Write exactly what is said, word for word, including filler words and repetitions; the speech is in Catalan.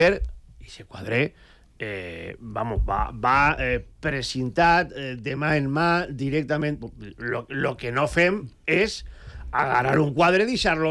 i aquest quadre eh, vamos, va, va eh, presentat eh, de mà en mà directament. Lo, lo que no fem és agarrar un quadre i deixar-lo